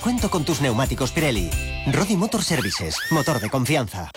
descuento con tus neumáticos Pirelli. Rodi Motor Services, motor de confianza.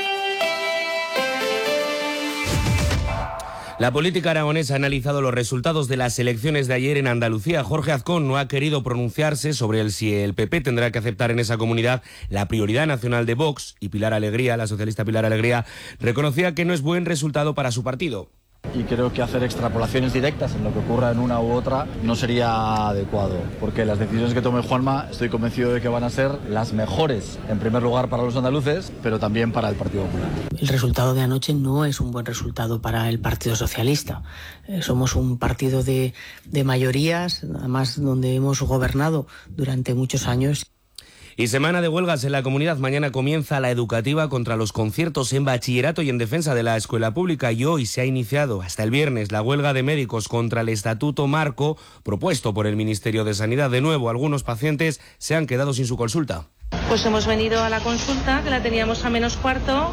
La política aragonesa ha analizado los resultados de las elecciones de ayer en Andalucía. Jorge Azcón no ha querido pronunciarse sobre si el PP tendrá que aceptar en esa comunidad la prioridad nacional de Vox, y Pilar Alegría, la socialista Pilar Alegría, reconocía que no es buen resultado para su partido. Y creo que hacer extrapolaciones directas en lo que ocurra en una u otra no sería adecuado, porque las decisiones que tome Juanma estoy convencido de que van a ser las mejores, en primer lugar para los andaluces, pero también para el Partido Popular. El resultado de anoche no es un buen resultado para el Partido Socialista. Somos un partido de mayorías, además donde hemos gobernado durante muchos años. Y semana de huelgas en la comunidad. Mañana comienza la educativa contra los conciertos en bachillerato y en defensa de la escuela pública, y hoy se ha iniciado hasta el viernes la huelga de médicos contra el estatuto marco propuesto por el Ministerio de Sanidad. De nuevo, algunos pacientes se han quedado sin su consulta. Pues hemos venido a la consulta, que la teníamos a -4,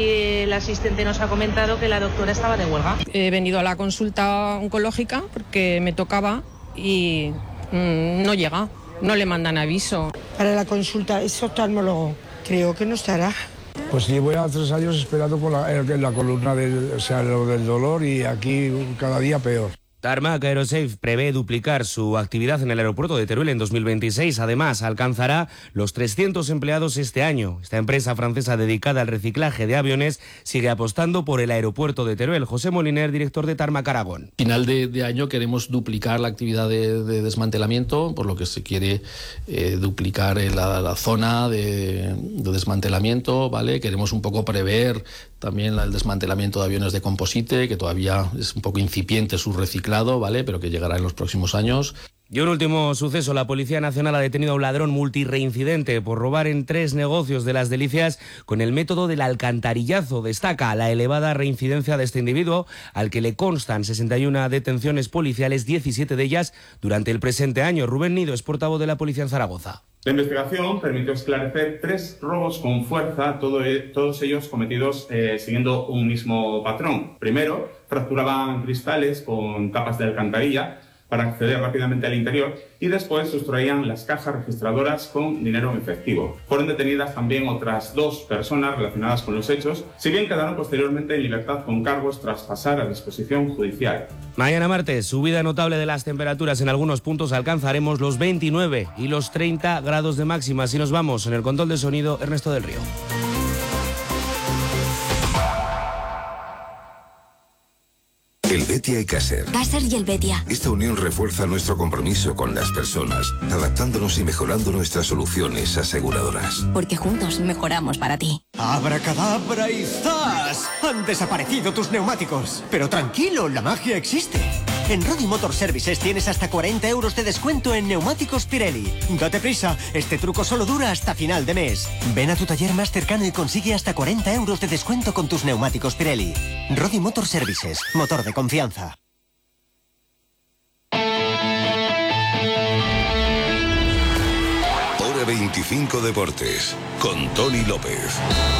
y el asistente nos ha comentado que la doctora estaba de huelga. He venido a la consulta oncológica porque me tocaba y no llega. No le mandan aviso. Para la consulta es oftalmólogo. Creo que no estará. Pues llevo ya 3 años esperando por la columna, lo del dolor, y aquí cada día peor. Tarmac Aerosafe prevé duplicar su actividad en el aeropuerto de Teruel en 2026. Además, alcanzará los 300 empleados este año. Esta empresa francesa dedicada al reciclaje de aviones sigue apostando por el aeropuerto de Teruel. José Moliner, director de Tarmac Aragón. Final de año queremos duplicar la actividad de desmantelamiento, por lo que se quiere duplicar la zona de desmantelamiento, ¿vale? Queremos un poco prever también el desmantelamiento de aviones de composite, que todavía es un poco incipiente su reciclado, ¿vale? Pero que llegará en los próximos años. Y un último suceso: la Policía Nacional ha detenido a un ladrón multireincidente por robar en 3 negocios de Las Delicias con el método del alcantarillazo. Destaca la elevada reincidencia de este individuo, al que le constan 61 detenciones policiales, 17 de ellas durante el presente año. Rubén Nido es portavoz de la Policía en Zaragoza. La investigación permitió esclarecer 3 robos con fuerza, todos ellos cometidos siguiendo un mismo patrón. Primero, fracturaban cristales con tapas de alcantarilla para acceder rápidamente al interior, y después sustraían las cajas registradoras con dinero en efectivo. Fueron detenidas también otras 2 personas relacionadas con los hechos, si bien quedaron posteriormente en libertad con cargos tras pasar a disposición judicial. Mañana martes, subida notable de las temperaturas. En algunos puntos alcanzaremos los 29 y los 30 grados de máxima. Si nos vamos, en el control de sonido, Ernesto del Río. El Betia y Caser. Caser y el Betia. Esta unión refuerza nuestro compromiso con las personas, adaptándonos y mejorando nuestras soluciones aseguradoras. Porque juntos mejoramos para ti. ¡Abracadabra y ¡zas! Han desaparecido tus neumáticos. Pero tranquilo, la magia existe. En Rodi Motor Services tienes hasta 40 euros de descuento en neumáticos Pirelli. Date prisa, este truco solo dura hasta final de mes. Ven a tu taller más cercano y consigue hasta 40 euros de descuento con tus neumáticos Pirelli. Rodi Motor Services, motor de confianza. Hora 25 Deportes, con Tony López.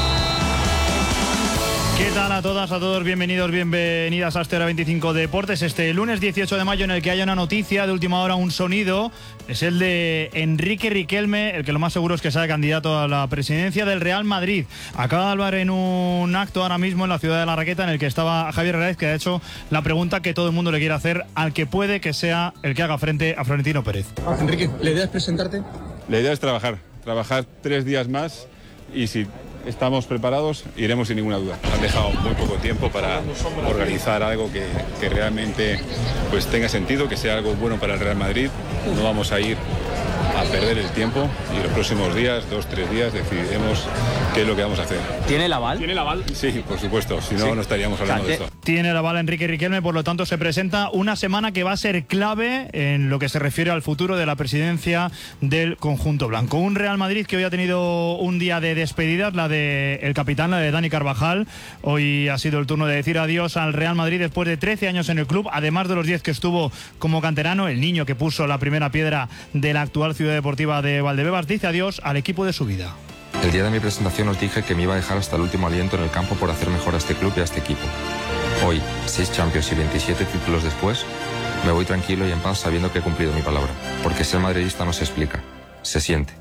¿Qué tal a todas, a todos? Bienvenidas a este Hora 25 Deportes. Este lunes 18 de mayo, en el que haya una noticia de última hora, un sonido, es el de Enrique Riquelme, el que lo más seguro es que sea candidato a la presidencia del Real Madrid. Acaba de hablar en un acto ahora mismo en la ciudad de La Raqueta, en el que estaba Javier Hernández, que ha hecho la pregunta que todo el mundo le quiere hacer al que puede que sea el que haga frente a Florentino Pérez. Enrique, ¿la idea es presentarte? La idea es trabajar 3 días más, y si estamos preparados, iremos sin ninguna duda. Han dejado muy poco tiempo para organizar algo que realmente pues tenga sentido, que sea algo bueno para el Real Madrid. No vamos a ir a perder el tiempo, y los próximos días, 2-3 días, decidiremos qué es lo que vamos a hacer. ¿Tiene el aval? ¿Tiene el aval? Sí, por supuesto, si no, no estaríamos hablando de esto. Tiene el aval Enrique Riquelme, por lo tanto se presenta una semana que va a ser clave en lo que se refiere al futuro de la presidencia del conjunto blanco. Un Real Madrid que hoy ha tenido un día de despedidas, la de el capitán, la de Dani Carvajal. Hoy ha sido el turno de decir adiós al Real Madrid después de 13 años en el club, además de los 10 que estuvo como canterano, el niño que puso la primera piedra de la actual Ciudad Deportiva de Valdebebas. Dice adiós al equipo de su vida. El día de mi presentación os dije que me iba a dejar hasta el último aliento en el campo por hacer mejor a este club y a este equipo. Hoy, 6 Champions y 27 títulos después, me voy tranquilo y en paz sabiendo que he cumplido mi palabra. Porque ser madridista no se explica, se siente.